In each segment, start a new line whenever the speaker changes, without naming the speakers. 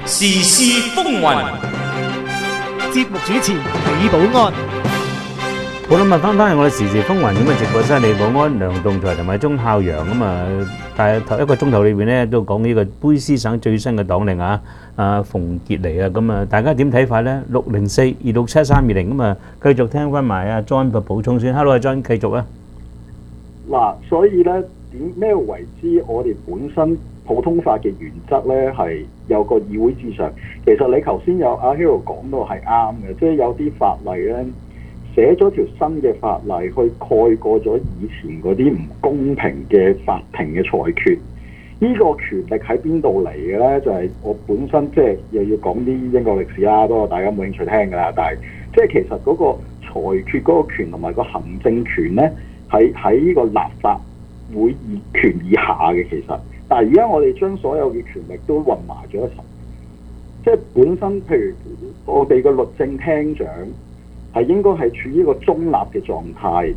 時事風雲，
節目主持李寶安。
好啦，咁翻去我哋時事風雲咁嘅直播室，李寶安、梁棟才同埋鐘孝陽咁啊，但係頭一個鐘頭裏邊咧都講呢個卑詩省最新嘅黨領啊，馮傑尼啊，咁啊，大家點睇法咧？604-267-320咁啊，繼續聽翻埋阿 John 嘅補充先。Hello，阿 John，繼續啊。
嗱，所以咧點咩為之我哋本身普通法嘅原則咧係有個議會至上？其實你頭先有阿 Hero 講到係啱嘅，即係有啲法例咧寫咗條新嘅法例去蓋過咗以前嗰啲唔公平嘅法庭嘅裁決。呢個權力喺邊度嚟嘅咧？就係我本身即係又要講啲英國歷史啦，不過大家冇興趣聽㗎啦。但係即係其實嗰個裁決嗰個權同埋個行政權咧，喺呢個立法會權以下嘅其實。但係而家我哋將所有嘅權力都混埋咗一齊，即係本身譬如我哋嘅律政廳長係應該係處於一個中立嘅狀態，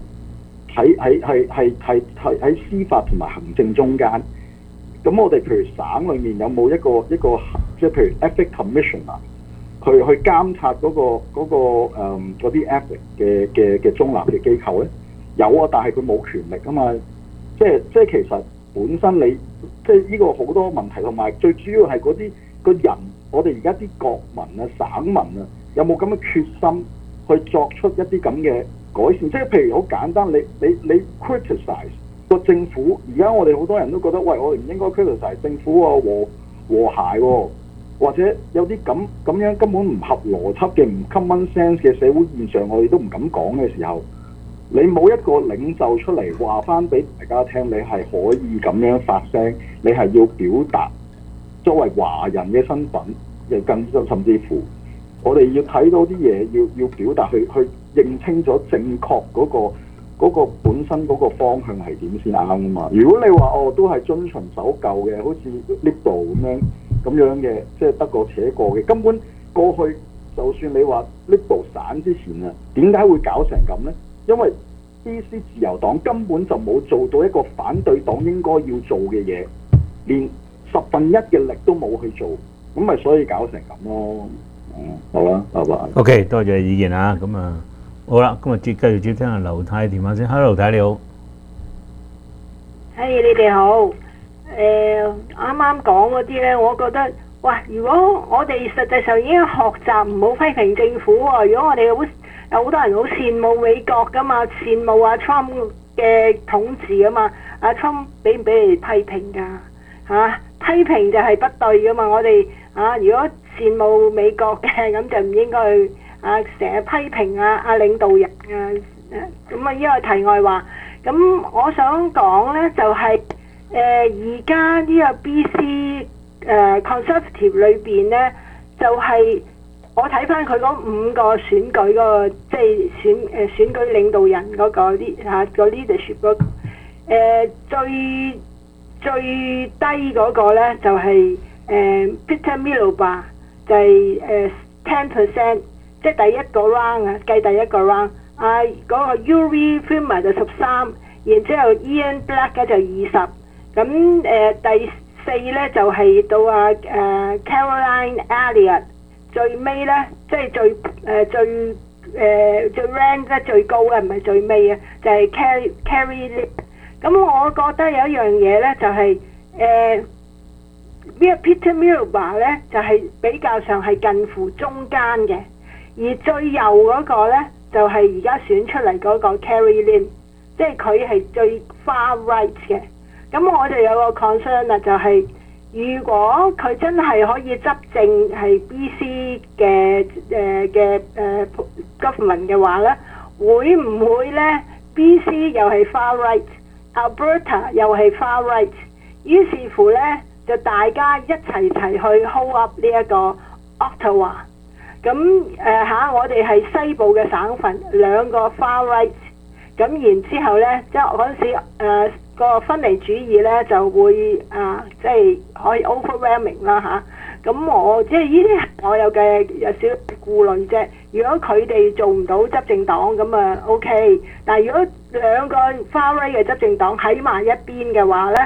喺司法同埋行政中間。咁我哋譬如省裏面有冇一個即係譬如 Ethics Commissioner 去監察嗰啲 ethics 嘅中立嘅機構咧？有啊，但係佢冇權力啊嘛。即係其實本身你即係呢個好多問題，同埋最主要係嗰啲個人，我哋而家啲國民啊、省民啊，有冇咁嘅決心去作出一啲咁嘅改善？即係譬如好簡單，你 criticize 個政府，而家我哋好多人都覺得，喂，我哋唔應該 criticize 政府啊，和諧喎，或者有啲咁樣根本唔合邏輯嘅唔 common sense 嘅社會現象，我哋都唔敢講嘅時候，你冇一個領袖出嚟話翻俾大家聽，你係可以咁樣發聲，你係要表達作為華人嘅身份，又甚至乎我哋要睇到啲嘢，要表達去認清咗正確嗰個本身嗰個方向係點先啱啊嘛！如果你話都係遵循守舊嘅，好似呢度咁樣嘅，即係得過且過嘅，根本過去就算你話呢度散之前啊，點解會搞成咁呢？因為 BC 自由黨根本就冇做到一個反對黨應該要做嘅嘢，連1/10嘅力都冇去做，咁咪所以搞成咁咯。好啦，拜拜。
OK， 多謝意見啊。咁啊，好啦，今日繼續接聽下劉太電話先。Hello， 劉太你好。
你哋好。啱啱講嗰啲咧，我覺得，哇！如果我哋實際上已經學習唔好批評政府喎，如果我哋有好多人好羨慕美國噶嘛，羨慕阿 Trump 嘅統治啊嘛，阿 Trump 俾唔俾你批評㗎？批評就係不對噶嘛，我哋如果羨慕美國嘅，咁就唔應該去成日批評阿領導人咁啊，呢個題外話。咁我想講咧，就係而家呢個 BC Conservative 裏邊咧，就係我睇翻佢嗰5個選舉嗰個，即係選舉領導人嗰個個 leadership 嗰個最低嗰個咧就係Peter Miliband 就係10%，即係第一個 round 計第一個 round。嗰個 Uri Filmer 就13，然之後 Ian Black 就20。咁第4咧就係到Caroline Elliott， 最尾咧即係最 rank 得最高嘅，唔係最尾啊，就係 Carrie Lim。咁我覺得有一樣嘢咧就係呢個 Peter Miliband 咧就係比較上係近乎中間嘅，而最右嗰個咧就係而家選出嚟嗰個 Carrie Lim， 即係佢係最 far right 嘅。咁我就有個 concern 啦，就係如果佢真係可以執政係 BC 嘅government 嘅話咧，會唔會咧 BC 又係 far right，Alberta 又係 far right， 於是乎咧就大家一齊去 hold up 呢一個 Ottawa。咁我哋係西部嘅省份，兩個 far right， 咁然之後咧，即係嗰陣時個分離主義咧就會即係可以 overwhelming 啦嚇。咁我即係呢啲我有少顧慮啫。如果佢哋做唔到執政黨咁啊 OK， 但係如果兩個 far right 嘅執政黨喺埋一邊嘅話咧，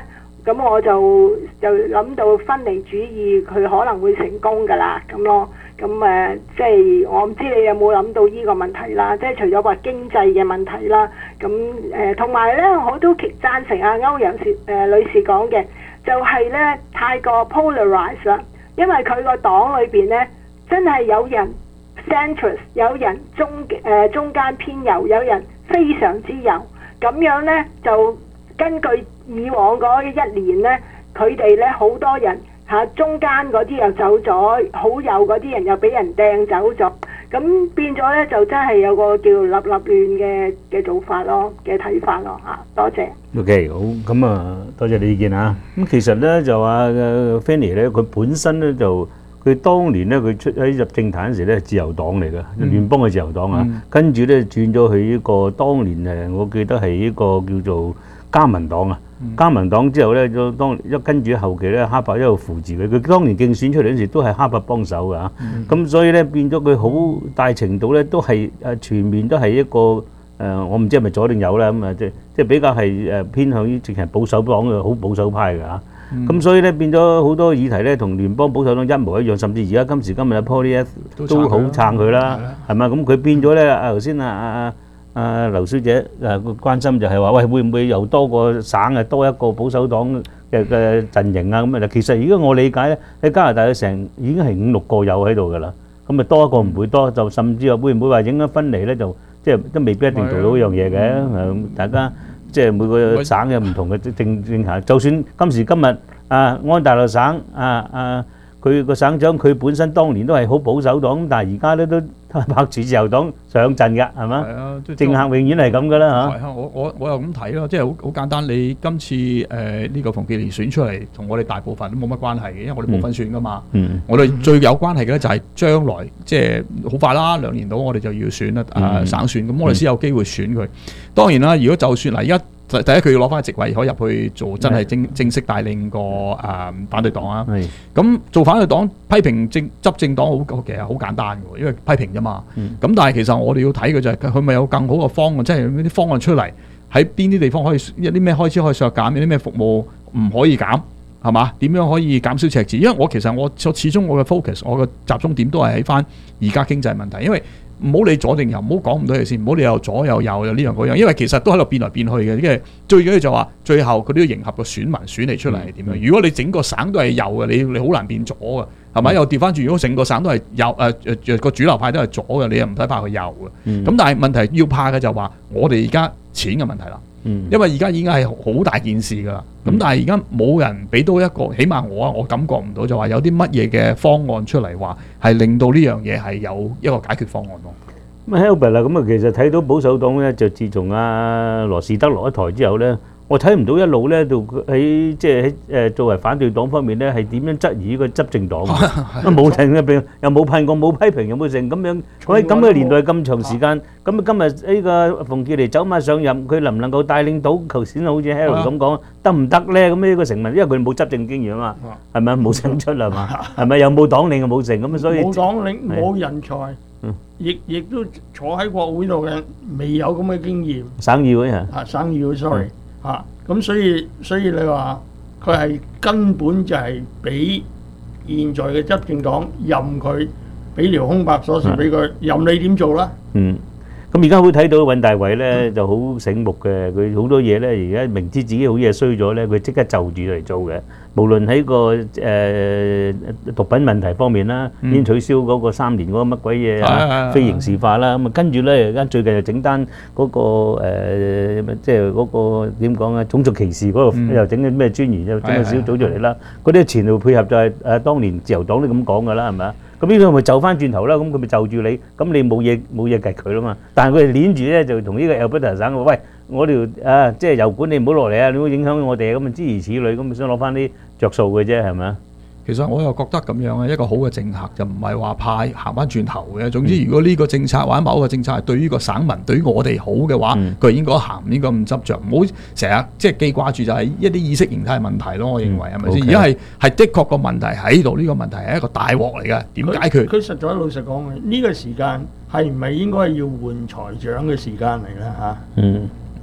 咁我就諗到分離主義佢可能會成功㗎啦，咁咯。咁即係我唔知你有冇諗到呢個問題啦，即係除咗話經濟嘅問題啦，咁同埋咧我都贊成阿歐陽女士講嘅，就係咧太過 polarize 啦，因為佢個黨裏邊咧真係有人 centrist， 有人中間偏右，有人非常之右，咁樣咧就根據以往嗰一年咧，佢哋咧好多人。中間嗰啲又走咗，好右嗰啲人又俾人掟走咗，咁變咗咧就真係有個叫立亂嘅做法咯，嘅睇法咯嚇，多謝。
OK， 好，咁啊，多謝你意見啊。咁其實咧就話Fanny 咧，佢本身咧就佢當年咧佢入政壇嗰時咧係自由黨嚟嘅，聯邦嘅自由黨啊，跟住咧轉咗去呢個當年我記得係呢個叫做加民黨啊。加民黨之後咧，跟住後期咧，哈伯一路扶持佢。佢當年競選出嚟嗰時都係哈伯幫手㗎嚇。咁所以咧變咗佢好大程度咧都係全面都係一個我唔知係咪左定右啦咁啊，即比較係偏向於直情保守黨嘅好保守派㗎嚇。咁所以咧變咗好多議題咧同聯邦保守黨一模一樣，甚至而家今時今日 Polly 都好撐佢啦，係咪？咁佢變咗咧頭先劉小姐關心就係話，喂會唔會又多個省多一個保守黨嘅陣營啊？咁啊，其實而家我理解咧，喺加拿大嘅已經係5-6個有喺度㗎啦。咁啊多一個唔會多，就甚至會唔會話影響分離咧？就即係都未必一定做到一樣嘢嘅。大家即係每個省有唔同嘅政策。就算今時今日安大略省佢個省長佢本身當年都係好保守黨，但係而家咧都拍住自由黨上陣㗎，係嘛？係啊，政客永遠係咁㗎啦嚇。
係啊，我又咁睇咯，即係好簡單。你今次呢個馮傑廉選出嚟，同我哋大部分都冇乜關係嘅，因為我哋冇份選㗎嘛。我哋最有關係嘅咧就係將來即係好快啦，2年到我哋就要選啦省選，咁我哋先有機會選佢。當然啦，如果就算嗱而家。第一佢要攞翻個席位，可以入去做真係正式帶領個反對黨啊。咁做反對黨批評執政黨其實好簡單嘅，因為批評啫嘛。咁但係其實我哋要睇嘅就係佢咪有更好嘅方案，即係啲方案出嚟喺邊啲地方可以有啲咩開支可以削減，有啲咩服務唔可以減，係嘛？點樣可以減少赤字？因為其實我始終我嘅 focus， 我嘅集中點都係喺翻而家經濟問題，因為。唔好理左定右，唔好講咁多嘢先，唔好理又左又右又呢樣嗰樣，因為其實都喺度變來變去嘅。因為最緊要就話最後佢都要迎合個選民選嚟出嚟係點樣。如果你整個省都係右嘅，你好難變左嘅，係咪？又調翻轉，如果整個省都係右個主流派都係左嘅，你又唔使怕佢右嘅。咁但係問題要怕嘅就話我哋而家錢嘅問題啦。因為而家已經係好大件事㗎啦，咁但係而家冇人俾到一個，起碼我感覺唔到就話有啲乜嘢嘅方案出嚟話係令到呢樣嘢係有一個解決方案咯。
咁 Albert 啦，咁其實睇到保守黨咧，就自從羅士德落咗台之後咧，我睇唔到一路咧，就喺即係喺作為反對黨方面咧，係點樣質疑呢個執政黨？冇停嘅，又冇噴過，冇批評，又冇成咁樣。喺咁嘅年代咁長時間，咁今日呢個馮傑廉走馬上任，佢能唔能夠帶領到頭先好似 Harold 咁講，得唔得咧？咁呢個成問，因為佢冇執政經驗啊嘛，係咪冇勝出係嘛？係咪又冇黨領又冇成咁，所以
冇黨領冇人才。亦都坐喺國會度嘅，未有咁嘅經驗。省議會省議會 sorry 咁所以你話佢係根本就係俾現在嘅執政黨任佢俾條空白鎖匙俾佢，任你點做啦。
咁而家會睇到尹大偉咧就好醒目嘅，佢好多嘢咧，而家明知自己好嘢衰咗咧，佢即刻就住嚟做嘅。無論喺個毒品問題方面啦，已經取消嗰個3年嗰個乜鬼嘢非刑事化啦。咁啊跟住咧，而家最近又整單嗰個即係嗰個點講啊，種族歧視嗰個又整啲咩專員，又整個小組出嚟啦。嗰啲前路配合就係當年自由黨都咁講㗎啦，係咪啊？咁呢個咪就翻轉頭啦，咁佢咪就住你，咁你冇嘢計佢啦嘛。但係佢哋鏈住咧，就同呢個 Alberta 省話，喂，我條即係油管你唔好落嚟啊，你會影響我哋咁啊，諸如此類，咁想攞翻啲着數嘅啫，係咪啊？
其實我又覺得咁樣啊，一個好嘅政客就唔係話怕行翻轉頭嘅。總之，如果呢個政策或者某個政策係對於個省民、對於我哋好嘅話，佢應該行，唔應該咁執着，唔好成日即係記掛住就係一啲意識形態問題咯。我認為係咪先？而家係的確個問題喺度，呢個問題係一個大鑊嚟嘅，點解決？佢
實在老實講嘅，呢個時間係唔係應該要換財長嘅時間嚟咧嚇？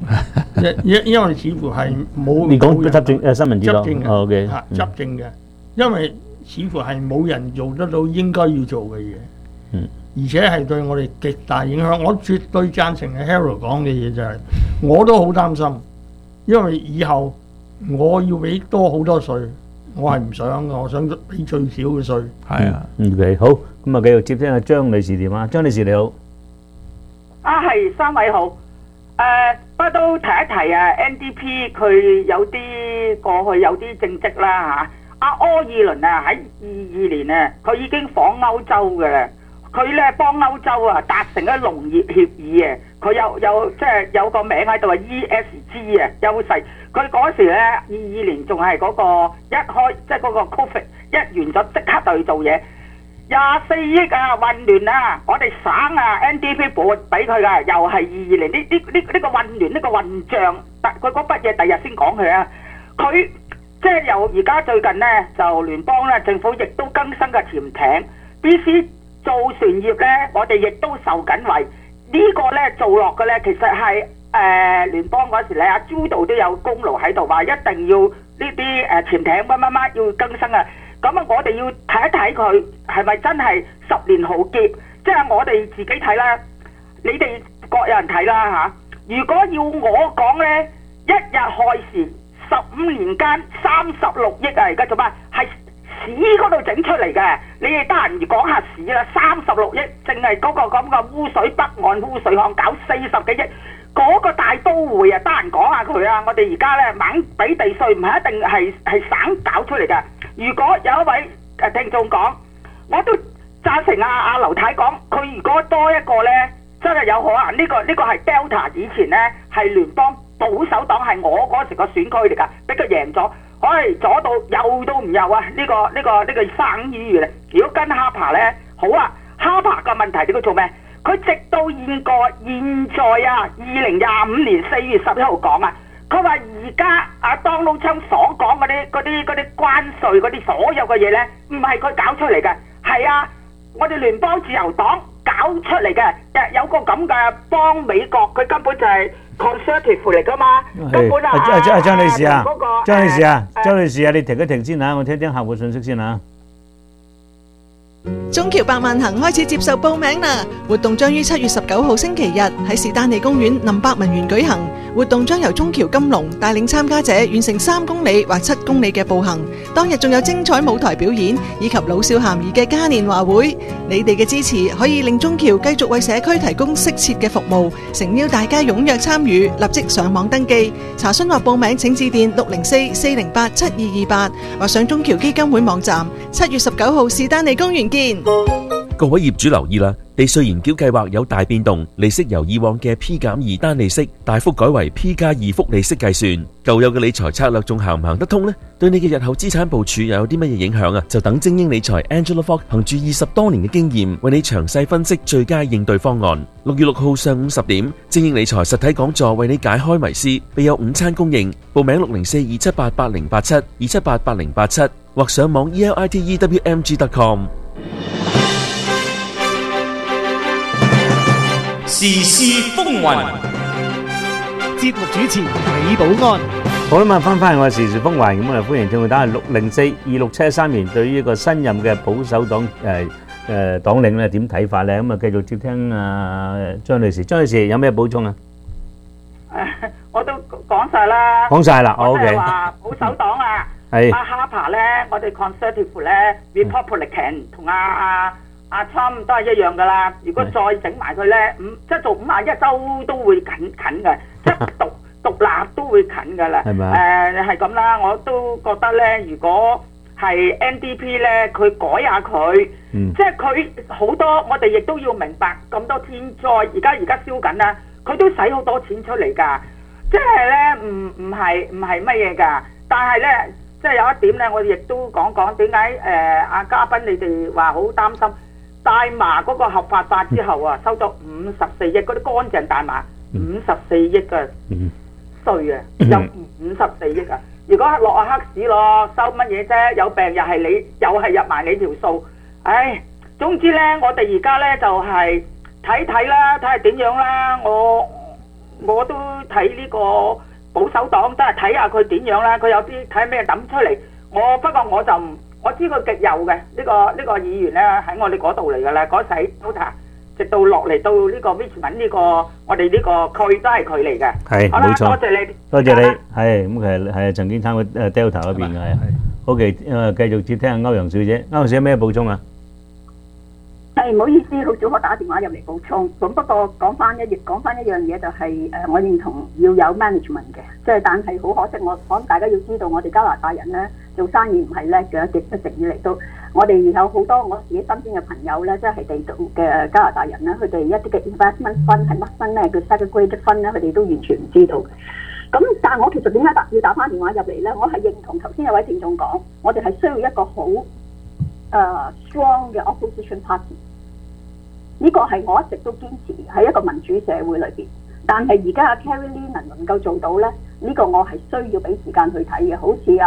因為似乎係冇
你講執政新聞
執政嘅
，OK，
執政嘅，因為似乎係冇人做得到應該要做嘅嘢，而且係對我哋極大影響。我絕對贊成嘅 Harold 講嘅嘢就係，我都好擔心，因為以後我要俾多好多稅，我係唔想嘅，我想俾最少嘅稅。
係啊
，OK，好，咁啊繼續接聽阿張女士電話。張女士你好，
係3位好。不過都提一提啊 ，NDP 佢有啲過去有啲政績啦嚇。阿柯爾倫啊喺22年啊，佢已經訪歐洲嘅啦。佢咧幫歐洲啊達成咗農業協議啊，佢有即係有個名喺度啊 ESG 啊優勢。佢嗰時咧22年仲係嗰個一開即係嗰個 Covid 一完咗即刻就去做嘢。24億啊混聯啊，我哋省啊 NDP 撥俾佢噶，又係22年呢個混聯呢個混帳，佢嗰筆嘢第日先講佢啊。佢即係由而家最近呢，就聯邦咧政府亦都更新嘅潛艇 BC 造船業咧，我哋亦都受緊惠。呢個咧做落嘅咧，其實係聯邦嗰時咧，阿朱道都有功勞喺度，話一定要呢啲潛艇乜要更新啊。咁啊，我哋要睇一睇佢係咪真係10年浩劫，即係我哋自己睇啦，你哋各有人睇啦嚇。如果要我講呢，一日害時15年間36億啊，而家做乜？係市嗰度整出嚟嘅，你哋得閒講下市啦，36億，淨係嗰個咁嘅污水北岸污水項搞40幾億，嗰個大都會啊，得閒講下佢啊。我哋而家呢，猛俾地稅，唔係一定係省搞出嚟嘅。如果有一位聽眾講，我都贊成阿劉太講，佢如果多一個呢，真係有可能。呢個係 Delta 以前呢，係聯邦保守黨係我嗰時個選區嚟㗎，俾佢贏咗，左到右都唔右啊！呢個省議員，如果跟哈帕呢，好啊，哈帕嘅問題你佢做咩？佢直到現在啊，2025年4月11號講啊。佢話而家阿 Donald Trump 所講嗰啲關稅嗰啲所有嘅嘢咧，唔係佢搞出嚟嘅，係啊，我哋聯邦自由黨搞出嚟嘅，有個咁嘅幫美國，佢根本就係 conservative 嚟噶嘛，根本
張女士啊，張女士啊，你停一停先嚇，我聽聽客戶信息先嚇。
中僑百萬行開始接受報名啦！活動將於7月19號星期日喺士丹利公園林百文園舉行。活動將由中僑金龍帶領參加者完成3公里或7公里嘅步行。當日仲有精彩舞台表演以及老少咸宜嘅嘉年華會。你哋嘅支持可以令中僑繼續為社區提供適切嘅服務。誠邀大家踴躍參與，立即上網登記。查詢或報名請致電604-408-7228或上中僑基金會網站。7月19號士丹利公園見。
各位業主留意啦，地稅延繳計劃有大變動，利息由以往嘅 P-2 單利息大幅改為 P+2 複利息計算。舊有嘅理財策略仲行唔行得通呢？對你嘅日後資產部署又有啲乜嘢影響啊？就等精英理財 Angela Fogg 憑住20多年嘅經驗，為你詳細分析最佳應對方案。6月6號上午10點，精英理財實體講座為你解開迷思，備有午餐供應。報名604-278-8087 278-8087或上網 elitewmg.com。
時事風雲，節目主持李寶安。
好啦，咁翻我哋時事風雲，咁啊歡迎聽眾打604-2673。對於一個新任嘅保守黨黨領咧點睇法咧？咁啊繼續接聽張女士。張女士有咩補充啊？
我都講晒啦。
講晒啦，
我係話保守黨啊，阿哈帕咧，我哋 conservative 咧 ，Republican 同阿 Trump 都係一樣噶啦。如果再整埋佢咧，即係做51州都會近嘅，即係獨立都會近噶啦。係咪？係咁啦，我都覺得咧，如果係 NDP 咧，佢改下佢，即係佢好多，我哋亦都要明白咁多天災，而家燒緊啦，佢都使好多錢出嚟㗎。即係咧，唔係乜嘢㗎，但係咧，即係有一點咧，我哋亦都講點解阿嘉賓你哋話好擔心。大麻嗰個合法化之後啊，收咗54億嗰啲乾淨大麻，54億嘅稅啊，有54億啊！如果落下黑市咯，收乜嘢啫？有病又係你，又係入埋你條數。唉，總之咧，我哋而家咧就係睇睇啦，睇下點樣啦。 我都睇呢個保守黨，都係睇下佢點樣啦。佢有啲睇咩抌出嚟，不過我就唔，我知佢極右嘅呢個議員咧喺我哋嗰度嚟㗎啦，嗰陣 Utah 直到落嚟到呢個 Richmond 呢個我哋呢個區都係佢嚟嘅。
係，
好啦，
冇錯。
多謝你，
多謝你。係咁，其實係曾經參過Delta 嗰邊嘅係。OK，繼續接聽下歐陽小姐。歐陽小姐咩補充啊？
係唔好意思，好少可打電話入嚟補充。咁不過講翻一樣嘢就係我認同要有 management 嘅，即係但係好可惜，我諗大家要知道，我哋加拿大人咧做生意唔係叻嘅，一直以嚟都我哋有好多我自己身邊嘅朋友咧，即係地道嘅加拿大人咧，佢哋一啲嘅 investment fund 係乜 fund 咧，叫 segregated fund 咧，佢哋都完全唔知道。咁但係我其實點解要打翻電話入嚟咧？我係認同頭先有位聽眾講，我哋係需要一個好strong 嘅 opposition party。呢個係我一直都堅持喺一個民主社會裏邊。但係而家阿 Carrie Lee 能夠做到咧，呢個我係需要俾時間去睇嘅。好似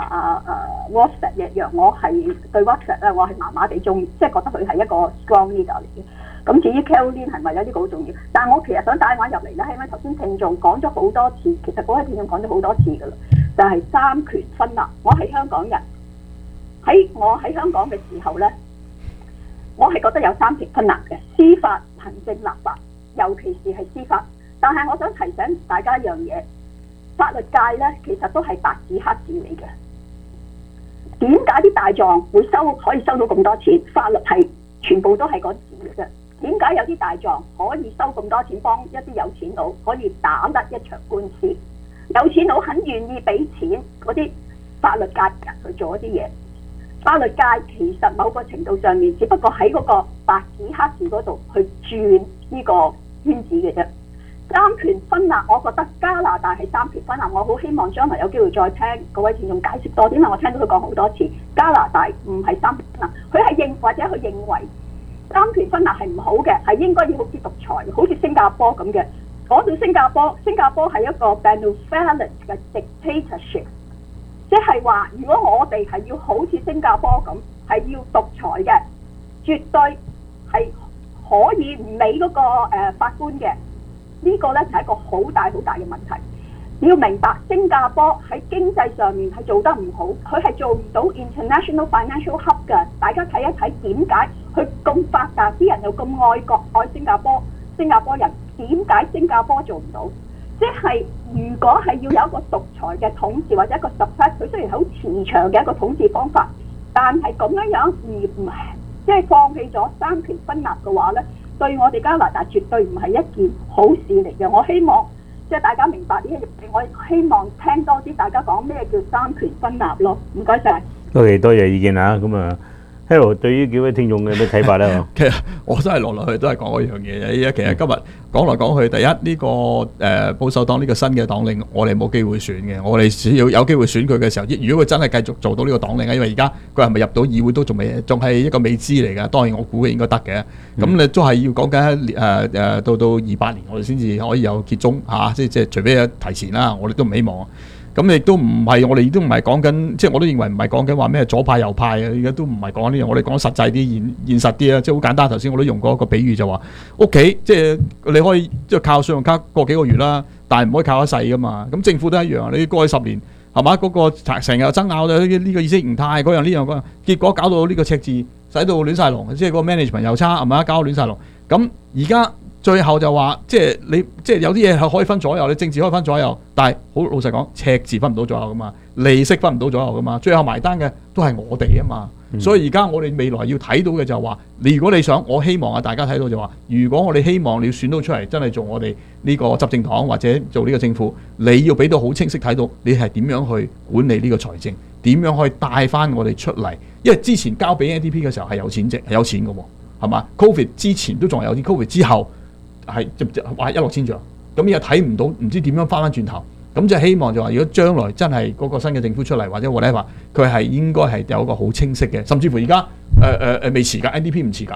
WhatsApp 一樣，我係對 WhatsApp 咧，我係麻麻地中意，即係覺得佢係一個 strong leader 嚟嘅。咁至於 Carrie Lee 係咪咧？呢個好重要。但係我其實想打電話入嚟咧，係因為頭先聽眾講咗好多次，其實嗰位聽眾講咗好多次㗎啦，就係三權分立。我係香港人，我喺香港嘅時候咧，我係覺得有三權分立嘅，司法、行政、立法，尤其是係司法。但係我想提醒大家一樣嘢，法律界咧其實都係白紙黑字嚟嘅。點解啲大狀會可以收到咁多錢？法律係全部都係嗰字嘅啫。點解有啲大狀可以收咁多錢幫一啲有錢佬可以打甩一場官司？有錢佬肯願意俾錢嗰啲法律界人去做一啲嘢。法律界其實某個程度上面，只不過喺嗰個白紙黑字嗰度去轉呢個圈子嘅啫。三權分立，我覺得加拿大係三權分立。我好希望將來有機會再聽各位聽眾解釋多啲，因為我聽到佢講好多次，加拿大唔係三權分立，佢係或者佢認為三權分立係唔好嘅，係應該要好似獨裁，好似新加坡咁嘅。講到新加坡係一個 benevolent 嘅 dictatorship， 即係話如果我哋係要好似新加坡咁，係要獨裁嘅，絕對係可以唔理嗰個法官嘅。呢個咧就係一個好大嘅問題。你要明白，新加坡喺經濟上面係做得唔好，佢係做唔到 international financial hub 嘅。大家睇一睇點解佢咁發達，啲人又咁愛國愛新加坡人，點解新加坡做唔到？即係如果係要有一個獨裁嘅統治或者一個 suppress， 佢雖然好慈祥嘅一個統治方法，但係咁樣而唔即係放棄咗三權分立嘅話咧，對我哋加拿大絕對唔係一件好事嚟嘅。我希望即係大家明白呢一樣嘢，我希望聽多啲大家講咩叫三權分立咯。唔該晒。
多謝意見啊。咁啊 ，Harold 對於幾位聽眾嘅咩睇法咧？
其實我真係落去都係講嗰樣嘢。其實今日講來講去，第一呢個保守黨呢個新嘅黨領，我哋冇機會選嘅。我哋只要有機會選佢嘅時候，如果佢真係繼續做到呢個黨領，因為而家佢係咪入到議會都仲係一個未知嚟㗎。當然我估佢應該得嘅。咁你都係要講緊到28年，我哋先至可以有揭盅嚇，即係除非有提前啦，我哋都唔希望。咁亦都唔係，我哋亦都唔係講緊，即係我都認為唔係講緊話咩左派右派啊！而家都唔係講呢樣，我哋講實際啲、現實啲啊！即係好簡單。頭先我都用過一個比喻就話，屋企即係你可以即係靠信用卡過幾個月啦，但係唔可以靠一世噶嘛。咁政府都一樣，你過去10年係嘛？嗰個成日爭拗呢個意識形態嗰樣呢樣嗰樣，結果搞到呢個赤字，使到亂晒龍，即係個 management 又差係嘛？搞到亂晒龍。咁而家最後就話，即係你即係有啲嘢係可以分左右，你政治可以分左右，但係好老實講，赤字分唔到左右噶嘛，利息分唔到左右噶嘛，最後埋單嘅都係我哋啊嘛。所以而家我哋未來要睇到嘅就係話，你如果你想，我希望啊大家睇到就話，如果我哋希望你要選到出嚟，真係做我哋呢個執政黨或者做呢個政府，你要俾到好清晰睇到你係點樣去管理呢個財政，點樣可以帶翻我哋出嚟。因為之前交俾 NDP 嘅時候係有錢嘅喎，係嘛 ？Covid 之前都仲有啲 ，Covid 之後係話一落千丈，咁又睇唔到，唔知點樣翻轉頭。咁就希望就話，如果將來真係嗰個新嘅政府出嚟，或者 whatever，佢係應該係有一個好清晰嘅，甚至乎而家未遲㗎 ，NDP 唔遲㗎，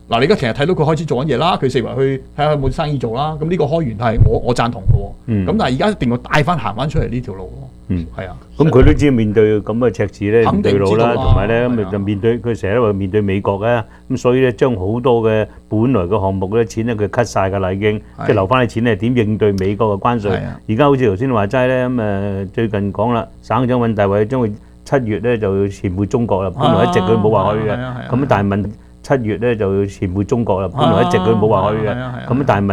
嗱，你而家其實睇到佢開始做緊嘢啦，佢四圍去睇下有冇生意做啦。咁呢個開源係我贊同嘅喎。咁但係而家一定要帶翻行翻出嚟呢條路咯。係啊。
咁佢都知面對咁嘅赤字咧唔對路啦，同埋咧咁就面對佢成日都話面對美國嘅，咁所以咧將好多嘅本來嘅項目咧錢咧佢 cut 曬㗎啦已經，即係留翻啲錢咧點應對美國嘅關稅。而家好似頭先話齋咧咁最近講啦，省長尹大偉將會7月咧就前會中國啦，本來一直佢冇話去嘅，咁但係7月咧就前會中國啦，本來一直佢冇話去嘅，咁但係